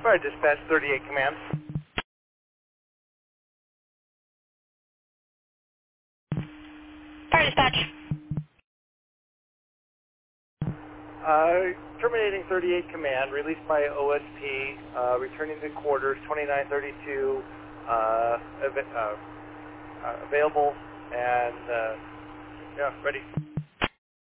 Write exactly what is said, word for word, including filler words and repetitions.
Fire Dispatch thirty-eight Command. Fire Dispatch. Uh, terminating thirty-eight Command, released by O S P, uh, returning to quarters, twenty-nine thirty-two, uh, av uh, uh, available, and, uh, yeah, ready.